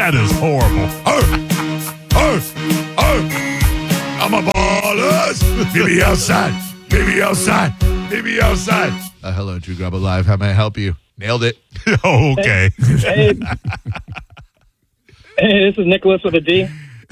That is horrible. I'm a ballers. Meet me outside. Meet me outside. Meet me outside. Hello, Drew Garabo Live. How may I help you? Nailed it. Okay. Hey, this is Nicholas with a D.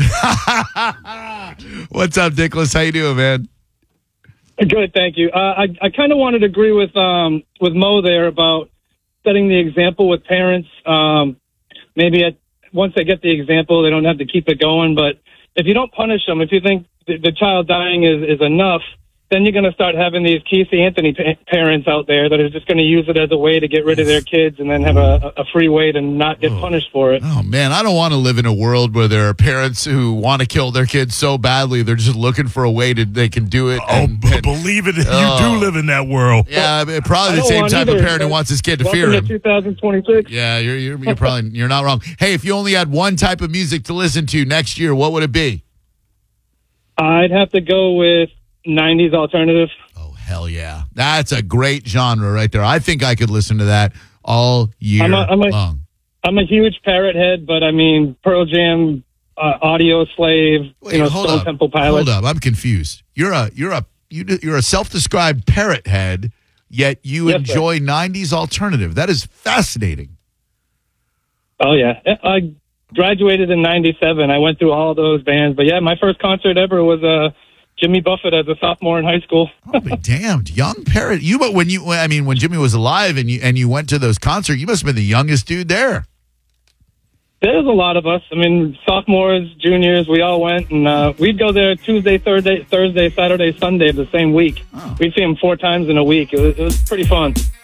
What's up, Nicholas? How you doing, man? Good, thank you. I kind of wanted to agree with Mo there about setting the example with parents. Maybe once they get the example, they don't have to keep it going. But if you don't punish them, if you think the child dying is enough, then you're going to start having these Casey Anthony parents out there that are just going to use it as a way to get rid of their kids and then have a free way to not get punished for it. Oh, man, I don't want to live in a world where there are parents who want to kill their kids so badly they're just looking for a way they can do it. Believe it, you do live in that world. Yeah, probably the same type of parent who wants his kid to fear him. 2026. Yeah, you're not wrong. Hey, if you only had one type of music to listen to next year, what would it be? I'd have to go with 90s alternative. Oh, hell yeah. That's a great genre right there. I think I could listen to that all year long. I'm a huge Parrot head, but I mean, Pearl Jam, Audio Slave, Stone Temple Pilots. Hold up. I'm confused. You're a self-described Parrot head, yet you enjoy 90s alternative. That is fascinating. Oh, yeah. I graduated in 97. I went through all those bands. But, yeah, my first concert ever was Jimmy Buffett as a sophomore in high school. I'll be damned. Young Parrot. When Jimmy was alive and you went to those concerts, you must have been the youngest dude there. There's a lot of us. I mean, sophomores, juniors, we all went. And we'd go there Tuesday, Thursday, Saturday, Sunday of the same week. Oh. We'd see them 4 times in a week. It was pretty fun.